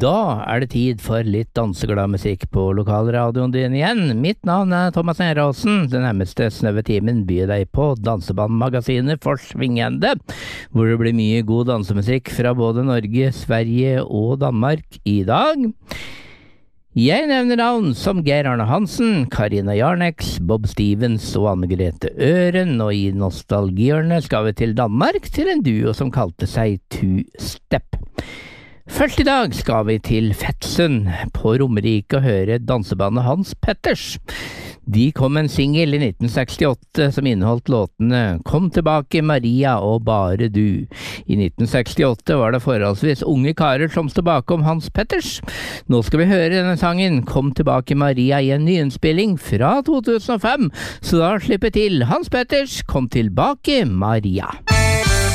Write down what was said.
Da det tid for litt danseglad musikk på lokalradioen din igjen. Mitt navn Thomas Neråsen. Den nærmeste snøve timen byr deg på dansebandmagasinet Forsvingende, hvor det blir mye god dansemusikk fra både Norge, Sverige og Danmark i dag. Jeg nevner navn som Geir Arne Hansen, Karina Jarnex, Bob Stevens og Anne-Grete Øren, og i nostalgihjørnet skal vi til Danmark til en duo som kalte seg Two Step. Først i dag skal vi til Fettsund på Romerike og høre dansebandet Hans Petters. De kom med en single i 1968 som inneholdt låtene Kom tilbake Maria og Bare du. I 1968 var det forholdsvis unge karer som stod bakom Hans Petters. Nå skal vi høre denne sangen Kom tilbake Maria i en nyinnspilling fra 2005, så da slipper til Hans Petters Kom tilbake Maria.